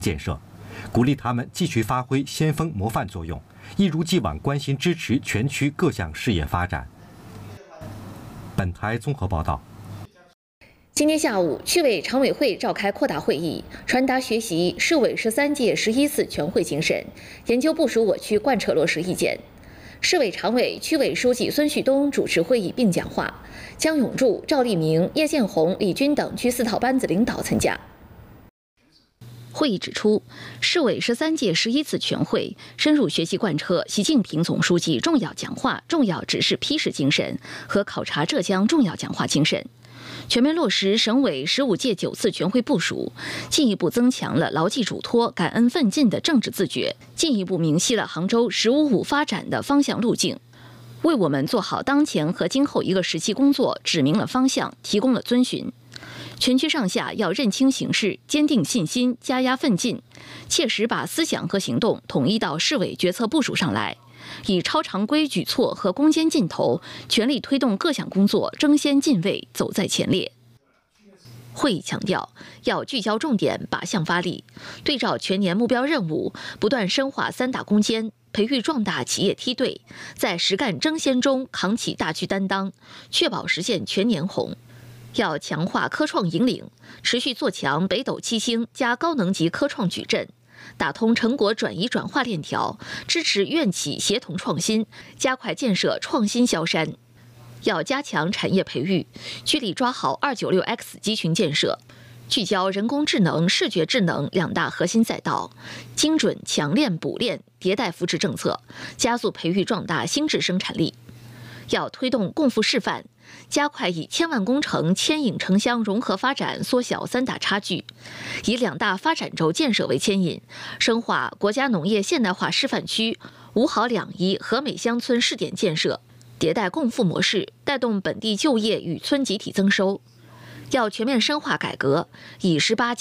建设，鼓励他们继续发挥先锋模范作用，一如既往关心支持全区各项事业发展。本台综合报道。 今天下午，区委常委会召开扩大会议，传达学习市委13届11次全会精神，研究部署我区贯彻落实意见。市委常委、区委书记孙旭东主持会议并讲话，江永柱、赵立明、叶建红、李军等区4套班子领导参加。会议指出，市委13届11次全会深入学习贯彻习近平总书记重要讲话、重要指示批示精神和考察浙江重要讲话精神，全面落实省委15届9次全会部署，进一步增强了牢记嘱托、感恩奋进的政治自觉，进一步明晰了杭州“十五五”发展的方向路径，为我们做好当前和今后一个时期工作指明了方向，提供了遵循。全区上下要认清形势，坚定信心，加压奋进，切实把思想和行动统一到市委决策部署上来，以超常规举措和攻坚劲头，全力推动各项工作争先进位，走在前列。会议强调，要聚焦重点，靶向发力，对照全年目标任务，不断深化3大攻坚，培育壮大企业梯队，在实干争先中扛起大局担当，确保实现全年红。要强化科创引领，持续做强北斗七星加高能级科创矩阵，打通成果转移转化链条，支持院企协同创新，加快建设创新萧山。要加强产业培育，聚力抓好296X 集群建设，聚焦人工智能、视觉智能2大核心赛道，精准强链补链迭代扶持政策，加速培育壮大新质生产力。要推动共赴示范，加快以千万工程牵引城乡融合发展，缩小3大差距，以2大发展轴建设为牵引，深化国家农业现代化示范区、5好2宜和美乡村试点建设，迭代共富模式，带动本地就业与村集体增收。要全面深化改革，以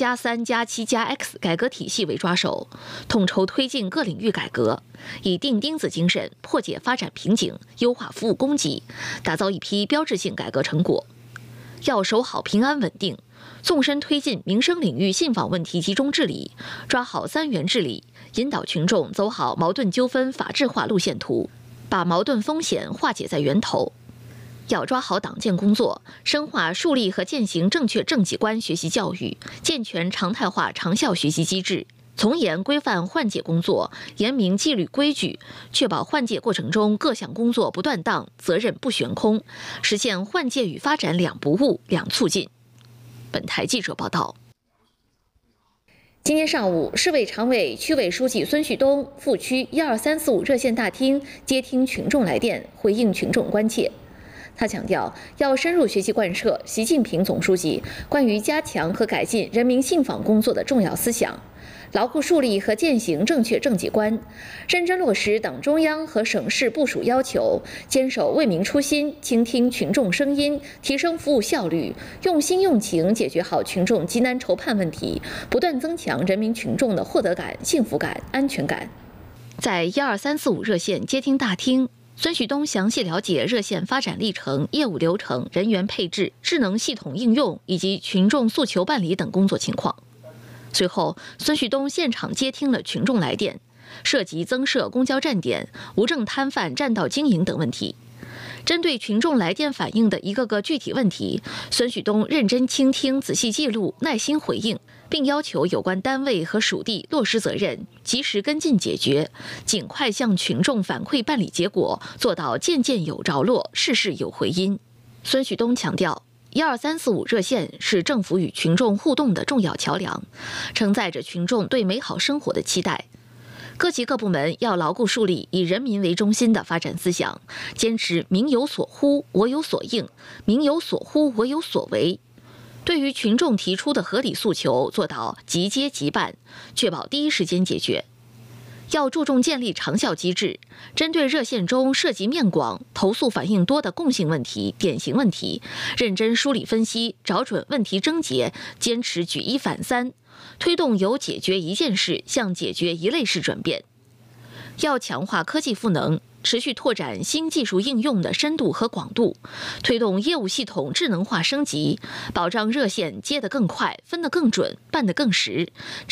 18+3+7+X 改革体系为抓手，统筹推进各领域改革，以钉钉子精神破解发展瓶颈，优化服务供给，打造一批标志性改革成果。要守好平安稳定，纵深推进民生领域信访问题集中治理，抓好3元治理，引导群众走好矛盾纠纷法治化路线图，把矛盾风险化解在源头。要抓好党建工作，深化树立和践行正确政绩观学习教育，健全常态化长效学习机制，从严规范换届工作，严明纪律规矩，确保换届过程中各项工作不断档，责任不悬空，实现换届与发展2不误、2促进。本台记者报道。今天上午，市委常委、区委书记孙旭东赴区12345热线大厅接听群众来电，回应群众关切。他强调，要深入学习贯彻习近平总书记关于加强和改进人民信访工作的重要思想，牢固树立和践行正确政绩观，认真落实党中央和省市部署要求，坚守为民初心，倾听群众声音，提升服务效率，用心用情解决好群众急难愁盼问题，不断增强人民群众的获得感、幸福感、安全感。在12345热线接听大厅，孙旭东详细了解热线发展历程、业务流程、人员配置、智能系统应用以及群众诉求办理等工作情况。随后，孙旭东现场接听了群众来电，涉及增设公交站点、无证摊贩占道经营等问题。针对群众来电反映的一个个具体问题，孙旭东认真倾听、仔细记录、耐心回应，并要求有关单位和属地落实责任，及时跟进解决，尽快向群众反馈办理结果，做到件件有着落，事事有回音。孙旭东强调，12345热线是政府与群众互动的重要桥梁，承载着群众对美好生活的期待。各级各部门要牢固树立以人民为中心的发展思想，坚持民有所呼，我有所应，民有所呼，我有所为。对于群众提出的合理诉求，做到即接即办，确保第一时间解决。要注重建立长效机制，针对热线中涉及面广、投诉反映多的共性问题、典型问题，认真梳理分析，找准问题症结，坚持举一反三，推动由解决一件事向解决一类事转变。要强化科技赋能，持续拓展新技术应用的深度和广度，推动业务系统智能化升级，保障热线接得更快、分得更准、办得更实。